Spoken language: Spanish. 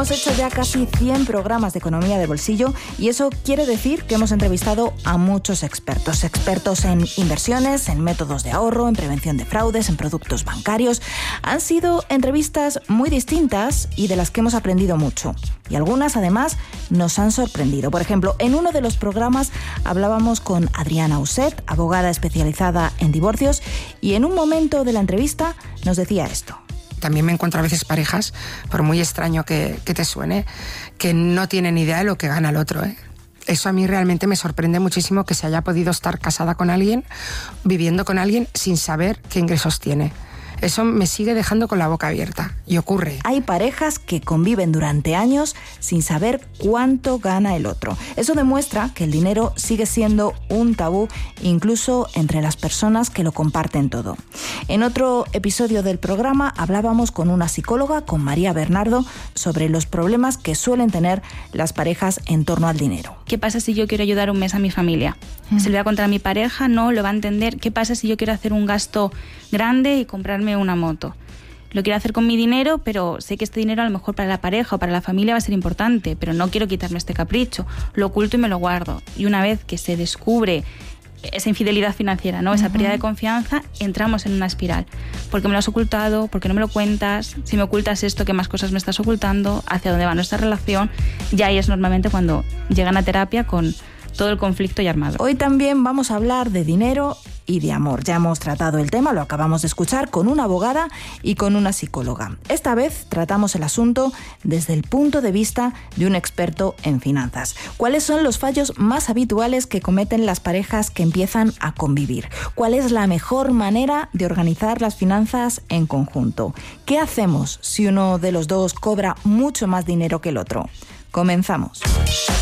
Hemos hecho ya casi 100 programas de economía de bolsillo y eso quiere decir que hemos entrevistado a muchos expertos. Expertos en inversiones, en métodos de ahorro, en prevención de fraudes, en productos bancarios. Han sido entrevistas muy distintas y de las que hemos aprendido mucho. Y algunas, además, nos han sorprendido. Por ejemplo, en uno de los programas hablábamos con Adriana Uset, abogada especializada en divorcios, y en un momento de la entrevista nos decía esto. También me encuentro a veces parejas, por muy extraño que te suene, que no tienen idea de lo que gana el otro, ¿eh? Eso a mí realmente me sorprende muchísimo, que se haya podido estar casada con alguien, viviendo con alguien, sin saber qué ingresos tiene. Eso me sigue dejando con la boca abierta, y ocurre. Hay parejas que conviven durante años sin saber cuánto gana el otro. Eso demuestra que el dinero sigue siendo un tabú, incluso entre las personas que lo comparten todo. En otro episodio del programa hablábamos con una psicóloga, con María Bernardo, sobre los problemas que suelen tener las parejas en torno al dinero. ¿Qué pasa si yo quiero ayudar un mes a mi familia? ¿Se lo voy a contar a mi pareja? No, lo va a entender. ¿Qué pasa si yo quiero hacer un gasto grande y comprarme una moto? Lo quiero hacer con mi dinero, pero sé que este dinero a lo mejor para la pareja o para la familia va a ser importante, pero no quiero quitarme este capricho. Lo oculto y me lo guardo. Y una vez que se descubre esa infidelidad financiera, ¿no? Esa pérdida de confianza, entramos en una espiral. ¿Por qué me lo has ocultado? ¿Por qué no me lo cuentas? Si me ocultas esto, ¿qué más cosas me estás ocultando? ¿Hacia dónde va nuestra relación? Y ahí es normalmente cuando llegan a terapia con todo el conflicto ya armado. Hoy también vamos a hablar de dinero y de amor. Ya hemos tratado el tema, lo acabamos de escuchar, con una abogada y con una psicóloga. Esta vez tratamos el asunto desde el punto de vista de un experto en finanzas. ¿Cuáles son los fallos más habituales que cometen las parejas que empiezan a convivir? ¿Cuál es la mejor manera de organizar las finanzas en conjunto? ¿Qué hacemos si uno de los dos cobra mucho más dinero que el otro? Comenzamos.